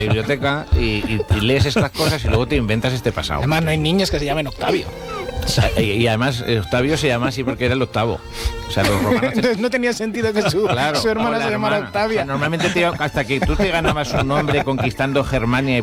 biblioteca y lees estas cosas y luego te inventas este pasado. Además, no hay niños que se llamen Octavio. Y además Octavio se llama así porque era el octavo. O sea, los romanos... Entonces no tenía sentido que su hermana se llamara Octavia. O sea, normalmente hasta que tú te ganabas un nombre conquistando Germania